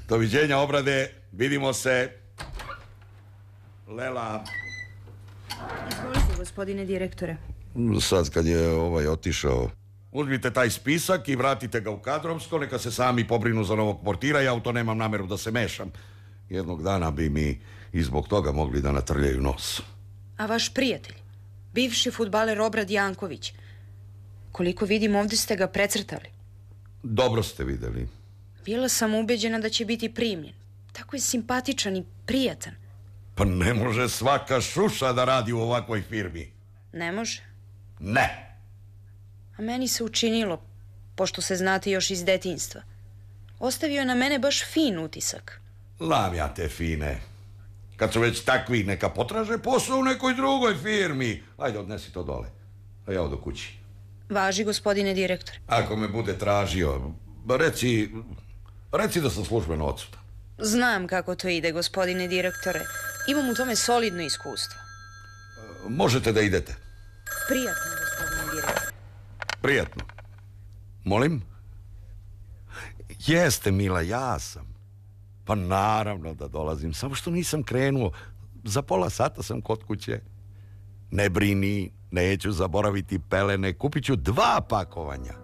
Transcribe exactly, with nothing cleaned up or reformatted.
Doviđenja, Obrade, vidimo se. Lela. Izvolite, gospodine direktore. Sad kad je ovaj otišao, uzmite taj spisak i vratite ga u kadrovsko, neka se sami pobrinu za novog portira, ja u to nemam nameru da se mešam. Jednog dana bi mi i zbog toga mogli da natrljaju nos. A vaš prijatelj, bivši fudbaler Obrad Janković, koliko vidim ovdje ste ga precrtali. Dobro ste videli. Bila sam ubeđena da će biti primljen. Tako je simpatičan i prijatan. Pa ne može svaka šuša da radi u ovakvoj firmi. Ne može? Ne. A meni se učinilo, pošto se znate još iz detinjstva. Ostavio je na mene baš fin utisak. Znam ja te fine. Kad su već takvi, neka potraže posao u nekoj drugoj firmi. Ajde, odnesi to dole. A ja odo kući. Važi, gospodine direktore. Ako me bude tražio, reci, reci da sam službeno odsutan. Znam kako to ide, gospodine direktore. Imam u tome solidno iskustvo. Možete da idete. Prijatno, gospodine direktore. Prijatno. Molim? Jeste, Mila, ja sam. Pa naravno da dolazim, samo što nisam krenuo. Za pola sata sam kod kuće. Ne brini, neću zaboraviti pelene, kupit ću dva pakovanja.